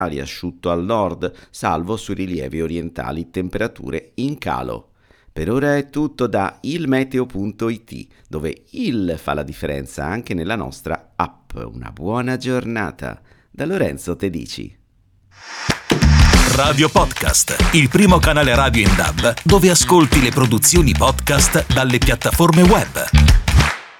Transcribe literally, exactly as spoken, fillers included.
asciutto al nord, salvo sui rilievi orientali temperature in calo. Per ora è tutto da ilmeteo punto it, dove il fa la differenza anche nella nostra app. Una buona giornata da Lorenzo Tedici. Radio Podcast, il primo canale radio in D A B dove ascolti le produzioni podcast dalle piattaforme web.